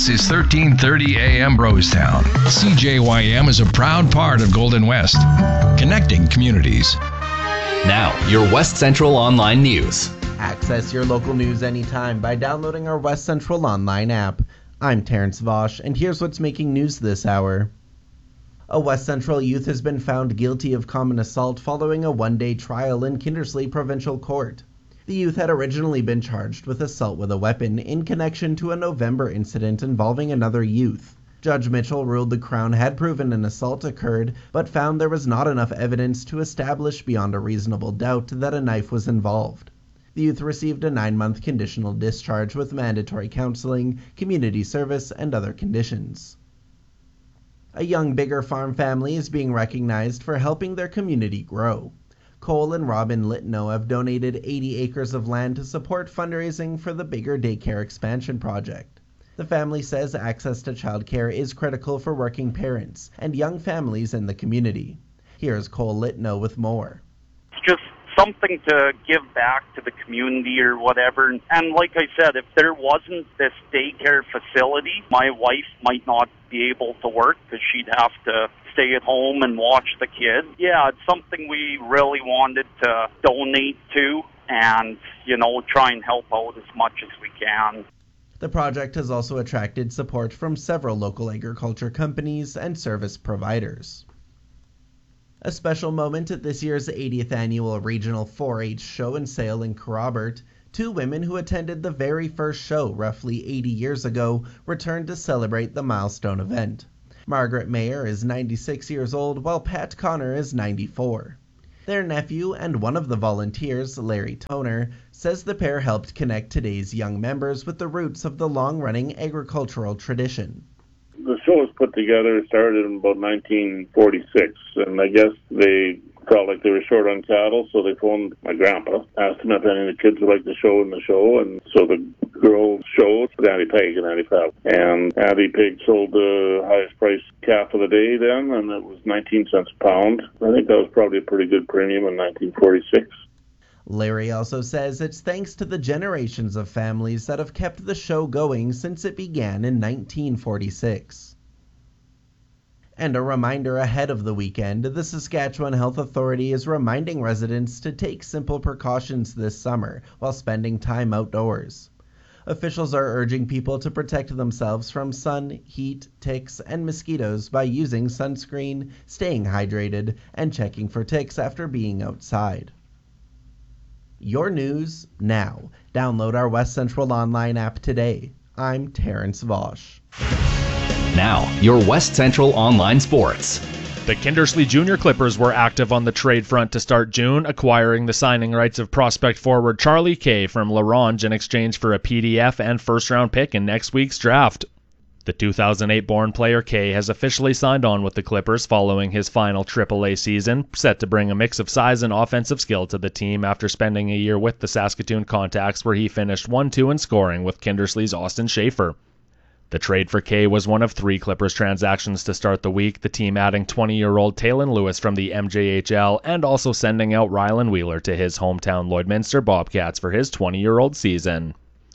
This is 1330 AM Brostown. CJYM is a proud part of Golden West, connecting communities. Now, your West Central Online News. Access your local news anytime by downloading our West Central Online app. I'm Terrence Vosch, and here's what's making news this hour. A West Central youth has been found guilty of common assault following a one-day trial in Kindersley Provincial Court. The youth had originally been charged with assault with a weapon in connection to a November incident involving another youth. Judge Mitchell ruled the Crown had proven an assault occurred, but found there was not enough evidence to establish beyond a reasonable doubt that a knife was involved. The youth received a 9-month conditional discharge with mandatory counseling, community service, and other conditions. A young Biggar farm family is being recognized for helping their community grow. Cole and Robin Litno have donated 80 acres of land to support fundraising for the Biggar Daycare Expansion Project. The family says access to childcare is critical for working parents and young families in the community. Here's Cole Litno with more. It's just something to give back to the community or whatever. And like I said, if there wasn't this daycare facility, my wife might not be able to work because she'd have to stay at home and watch the kids. Yeah, it's something we really wanted to donate to and, try and help out as much as we can. The project has also attracted support from several local agriculture companies and service providers. A special moment at this year's 80th annual Regional 4-H Show and Sale in Kerrobert, two women who attended the very first show roughly 80 years ago returned to celebrate the milestone event. Margaret Mayer is 96 years old, while Pat Connor is 94. Their nephew and one of the volunteers, Larry Toner, says the pair helped connect today's young members with the roots of the long-running agricultural tradition. The show was put together, started in about 1946, and I guess they felt like they were short on cattle, so they phoned my grandpa, asked him if any of the kids would like to show in the show, and so the girls showed Auntie Peg and Auntie Pat. And Auntie Peg sold the highest price calf of the day then, and it was 19 cents a pound. I think that was probably a pretty good premium in 1946. Larry also says it's thanks to the generations of families that have kept the show going since it began in 1946. And a reminder ahead of the weekend, the Saskatchewan Health Authority is reminding residents to take simple precautions this summer while spending time outdoors. Officials are urging people to protect themselves from sun, heat, ticks, and mosquitoes by using sunscreen, staying hydrated, and checking for ticks after being outside. Your news now. Download our West Central Online app today. I'm Terrence Vosch. Now, your West Central Online Sports. The Kindersley Junior Clippers were active on the trade front to start June, acquiring the signing rights of prospect forward Charlie Kay from LaRange in exchange for a PDF and first-round pick in next week's draft. The 2008-born player Kay has officially signed on with the Clippers following his final AAA season, set to bring a mix of size and offensive skill to the team after spending a year with the Saskatoon Contacts where he finished 1-2 in scoring with Kindersley's Austin Schaefer. The trade for Kay was one of 3 Clippers transactions to start the week, the team adding 20-year-old Taylon Lewis from the MJHL and also sending out Rylan Wheeler to his hometown Lloydminster Bobcats for his 20-year-old season.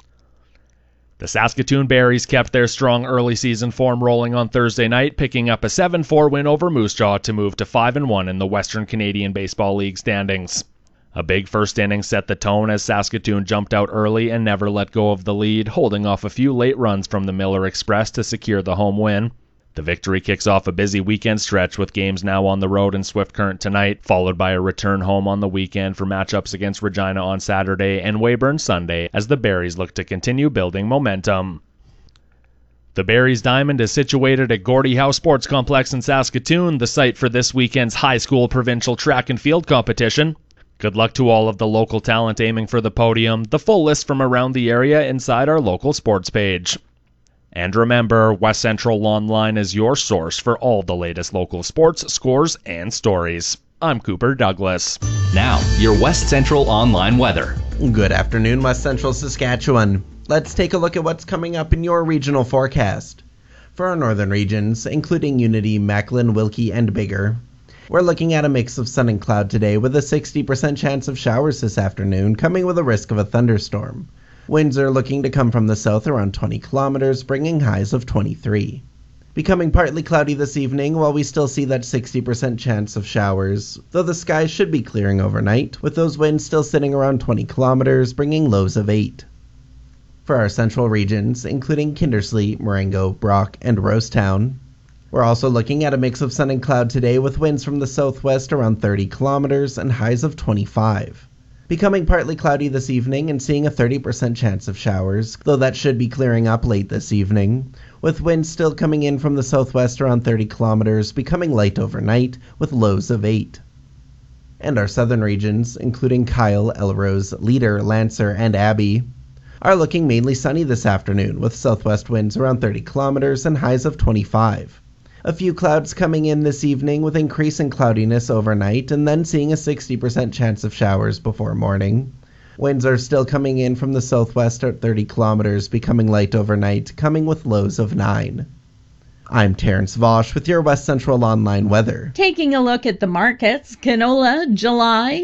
The Saskatoon Berries kept their strong early season form rolling on Thursday night, picking up a 7-4 win over Moose Jaw to move to 5-1 in the Western Canadian Baseball League standings. A big first inning set the tone as Saskatoon jumped out early and never let go of the lead, holding off a few late runs from the Miller Express to secure the home win. The victory kicks off a busy weekend stretch with games now on the road in Swift Current tonight, followed by a return home on the weekend for matchups against Regina on Saturday and Weyburn Sunday as the Berries look to continue building momentum. The Berries Diamond is situated at Gordie House Sports Complex in Saskatoon, the site for this weekend's high school provincial track and field competition. Good luck to all of the local talent aiming for the podium. The full list from around the area inside our local sports page. And remember, West Central Online is your source for all the latest local sports, scores, and stories. I'm Cooper Douglas. Now, your West Central Online weather. Good afternoon, West Central Saskatchewan. Let's take a look at what's coming up in your regional forecast. For our northern regions, including Unity, Macklin, Wilkie, and Biggar, we're looking at a mix of sun and cloud today with a 60% chance of showers this afternoon, coming with a risk of a thunderstorm. Winds are looking to come from the south around 20 kilometers, bringing highs of 23. Becoming partly cloudy this evening, while we still see that 60% chance of showers, though the skies should be clearing overnight, with those winds still sitting around 20 kilometers, bringing lows of 8. For our central regions, including Kindersley, Marengo, Brock, and Rosetown, we're also looking at a mix of sun and cloud today, with winds from the southwest around 30 kilometers and highs of 25. Becoming partly cloudy this evening and seeing a 30% chance of showers, though that should be clearing up late this evening, with winds still coming in from the southwest around 30 kilometers, becoming light overnight with lows of 8. And our southern regions, including Kyle, Elrose, Leader, Lancer, and Abbey, are looking mainly sunny this afternoon, with southwest winds around 30 kilometers and highs of 25. A few clouds coming in this evening with increasing cloudiness overnight, and then seeing a 60% chance of showers before morning. Winds are still coming in from the southwest at 30 kilometers, becoming light overnight, coming with lows of 9. I'm Terrence Vosch with your West Central Online weather. Taking a look at the markets, canola July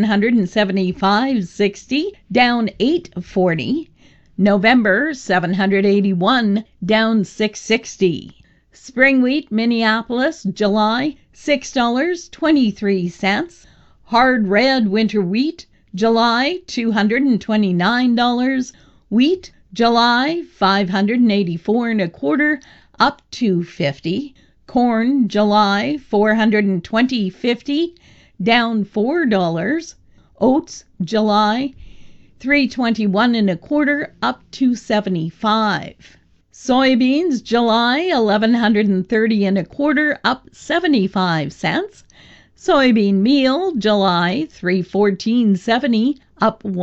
775.60, down 8.40. November 781, down 6.60. Spring wheat Minneapolis July $6.23. Hard red winter wheat July $229. Wheat July $584.25, up $2.50. Corn July $420.50, down $4. Oats July $321.25, up $2.75. Soybeans July $1130.25, up 75 cents. Soybean meal July $314.70, up